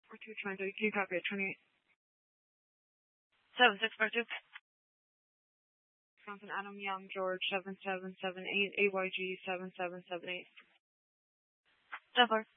4222, can you copy it? 28. 7642. Wisconsin, Adam Young, George, 7778, AYG 7778. Doubler.